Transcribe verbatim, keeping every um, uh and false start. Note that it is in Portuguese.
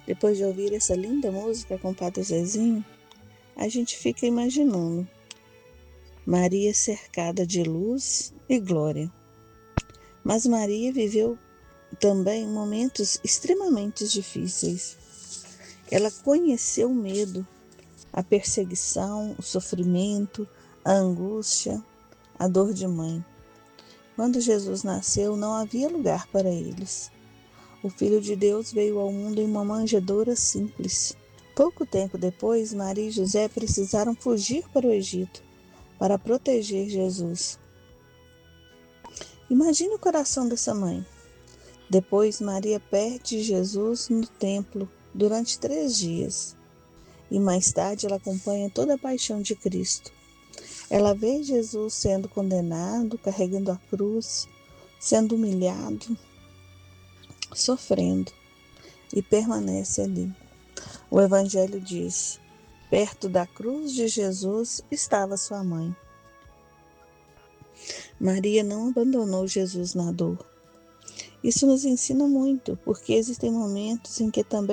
Depois de ouvir essa linda música com o Padre Zezinho, a gente fica imaginando Maria cercada de luz e glória. Mas Maria viveu também momentos extremamente difíceis. Ela conheceu o medo, a perseguição, o sofrimento, a angústia, a dor de mãe. Quando Jesus nasceu, não havia lugar para eles. O Filho de Deus veio ao mundo em uma manjedoura simples. Pouco tempo depois, Maria e José precisaram fugir para o Egito para proteger Jesus. Imagine o coração dessa mãe. Depois, Maria perde Jesus no templo durante três dias. E mais tarde, ela acompanha toda a paixão de Cristo. Ela vê Jesus sendo condenado, carregando a cruz, sendo humilhado, sofrendo, e permanece ali. O Evangelho diz: perto da cruz de Jesus estava sua mãe. Maria não abandonou Jesus na dor. Isso nos ensina muito, porque existem momentos em que também